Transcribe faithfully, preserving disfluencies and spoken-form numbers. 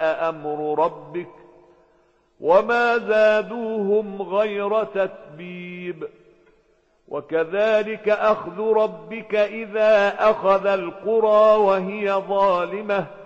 وجاء أمر ربك وما زادوهم غير تتبيب. وكذلك أخذ ربك إذا أخذ القرى وهي ظالمة